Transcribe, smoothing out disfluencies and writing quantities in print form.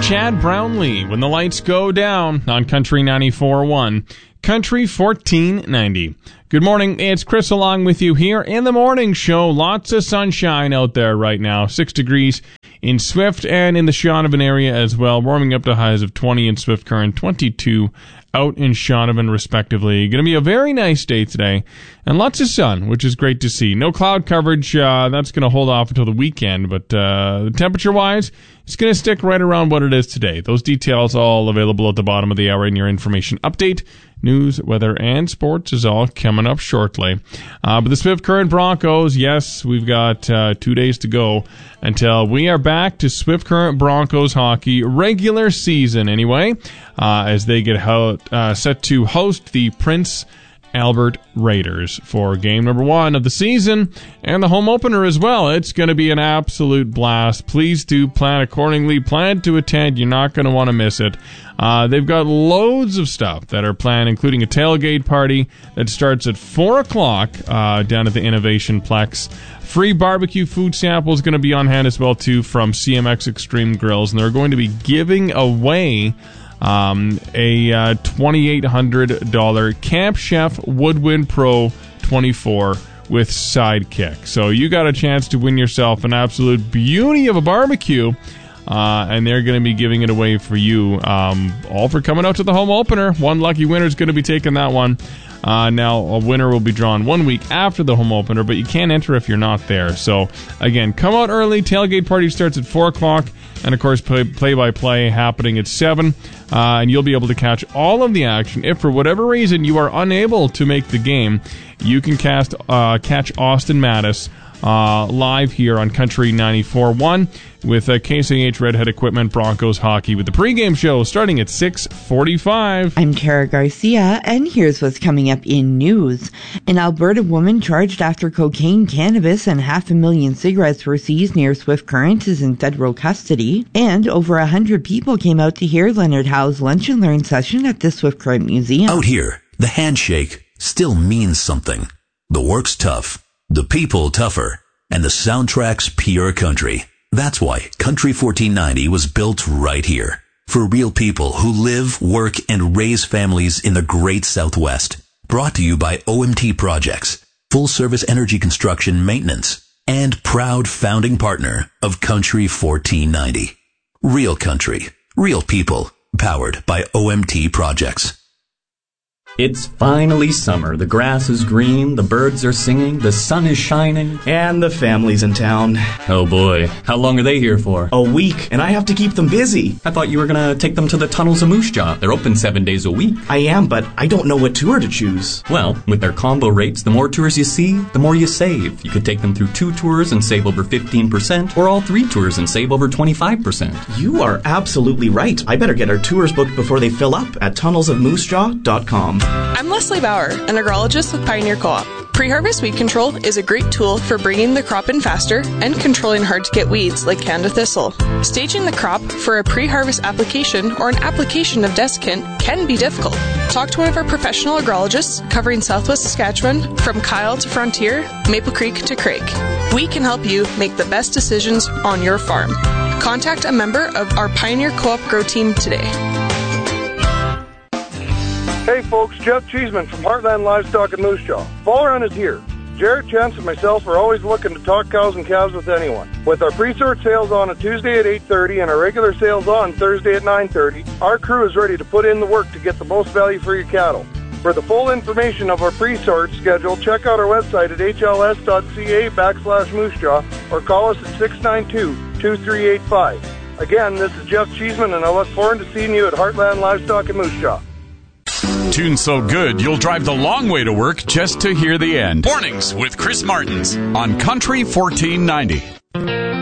Chad Brownlee, When the Lights Go Down, on Country 94.1, Country 1490. Good morning, it's Chris along with you here in the morning show. Lots of sunshine out there right now, 6 degrees in Swift and in the Shaunavon area as well, warming up to highs of 20 in Swift Current, 22 out in Shaunavon respectively. Going to be a very nice day today, and lots of sun, which is great to see. No cloud coverage, that's going to hold off until the weekend, but temperature-wise, it's going to stick right around what it is today. Those details all available at the bottom of the hour in your information update. News, weather, and sports is all coming up shortly. But the Swift Current Broncos, yes, we've got 2 days to go until we are back to Swift Current Broncos hockey, regular season anyway, as they get set to host the Prince Albert Raiders for game number 1 of the season and the home opener as well. It's going to be an absolute blast. Please do plan accordingly. Plan to attend. You're not going to want to miss it. They've got loads of stuff that are planned, including a tailgate party that starts at 4 o'clock down at the Innovation Plex. Free barbecue food sample is going to be on hand as well, too, from CMX Extreme Grills. And they're going to be giving away a $2,800 Camp Chef Woodwind Pro 24 with Sidekick. So you got a chance to win yourself an absolute beauty of a barbecue, and they're going to be giving it away for you, all for coming out to the home opener. One lucky winner is going to be taking that one. Now, a winner will be drawn 1 week after the home opener, but you can't enter if you're not there. So, again, come out early. Tailgate party starts at 4 o'clock. And, of course, play-by-play happening at 7. And you'll be able to catch all of the action. If, for whatever reason, you are unable to make the game, you can catch Austin Mattis live here on Country 94.1 with Case IH Redhead Equipment Broncos Hockey with the pregame show starting at 6:45. I'm Tara Garcia, and here's what's coming up in news. An Alberta woman charged after cocaine, cannabis, and 500,000 cigarettes were seized near Swift Current is in federal custody, and over 100 people came out to hear Leonard Howe's Lunch and Learn session at the Swift Current Museum. Out here, the handshake still means something. The work's tough, the people tougher, and the soundtrack's pure country. That's why Country 1490 was built right here. For real people who live, work, and raise families in the great Southwest. Brought to you by OMT Projects, full-service energy construction maintenance, and proud founding partner of Country 1490. Real country, real people, powered by OMT Projects. It's finally summer. The grass is green, the birds are singing, the sun is shining. And the family's in town. Oh boy, how long are they here for? A week, and I have to keep them busy. I thought you were gonna take them to the Tunnels of Moose Jaw. They're open 7 days a week. I am, but I don't know what tour to choose. Well, with their combo rates, the more tours you see, the more you save. You could take them through 2 tours and save over 15%, or all 3 tours and save over 25%. You are absolutely right. I better get our tours booked before they fill up at tunnelsofmoosejaw.com. I'm Leslie Bauer, an agrologist with Pioneer Co-op. Pre-harvest weed control is a great tool for bringing the crop in faster and controlling hard-to-get weeds like Canada thistle. Staging the crop for a pre-harvest application or an application of desiccant can be difficult. Talk to one of our professional agrologists covering Southwest Saskatchewan from Kyle to Frontier, Maple Creek to Craig. We can help you make the best decisions on your farm. Contact a member of our Pioneer Co-op Grow Team today. Hey folks, Jeff Cheeseman from Heartland Livestock in Moose Jaw. Fall run is here. Jared, Chance, and myself are always looking to talk cows and calves with anyone. With our pre-sort sales on a Tuesday at 8:30 and our regular sales on Thursday at 9:30, our crew is ready to put in the work to get the most value for your cattle. For the full information of our pre-sort schedule, check out our website at hls.ca/moosejaw or call us at 692-2385. Again, this is Jeff Cheeseman, and I look forward to seeing you at Heartland Livestock in Moose Jaw. Tune so good you'll drive the long way to work just to hear the end. Mornings with Chris Martins on Country 1490.